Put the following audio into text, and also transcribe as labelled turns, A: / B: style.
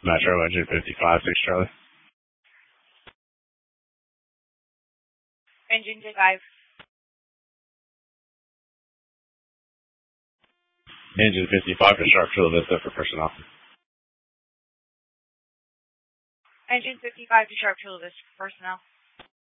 A: Metro engine 55, 6 Charlie.
B: Engine 55.
A: Engine 55 to Sharp Chula Vista for personnel.
B: Engine 55 to Sharp Chula Vista for personnel.